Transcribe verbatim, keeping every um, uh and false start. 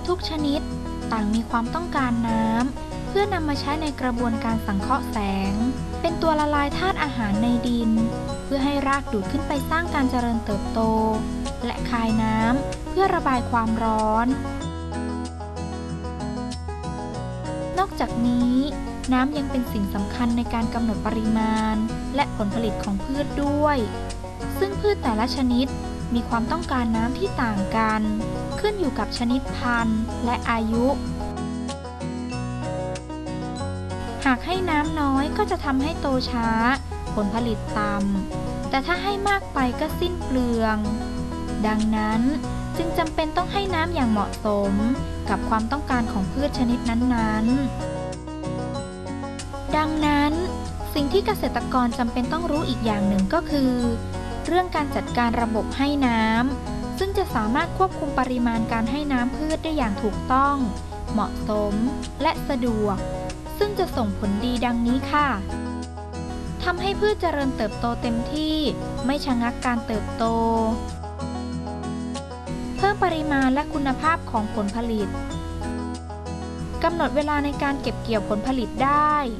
ทุกชนิดต่างมีความต้องการน้ำเพื่อนำมาใช้ในกระบวนการสังเคราะห์แสงเป็นตัวละลายธาตุอาหารในดินเพื่อให้รากดูดขึ้นไปสร้างการเจริญเติบโตและคายน้ำเพื่อระบายความร้อนนอกจากนี้น้ำยังเป็นสิ่งสำคัญในการกำหนดปริมาณและผลผลิตของพืชด้วยซึ่งพืชแต่ละชนิดมีความต้องการน้ำที่ต่างกันขึ้นอยู่กับชนิดพันธุ์และอายุหากให้น้ำน้อยก็จะทำให้โตช้าผลผลิตต่ำแต่ถ้าให้มากไปก็สิ้นเปลืองดังนั้นจึงจำเป็นต้องให้น้ำอย่างเหมาะสมกับความต้องการของพืชชนิดนั้นๆดังนั้นสิ่งที่เกษตรกรจำเป็นต้องรู้อีกอย่างหนึ่งก็คือเรื่องการจัดการระบบให้น้ำซึ่งจะสามารถควบคุมปริมาณการให้น้ำพืชได้อย่างถูกต้องเหมาะสมและสะดวกซึ่งจะส่งผลดีดังนี้ค่ะทำให้พืชเจริญเติบโตเต็มที่ไม่ชะงักการเติบโตเพิ่มปริมาณและคุณภาพของผลผลิตกำหนดเวลาในการเก็บเกี่ยวผลผลิตได้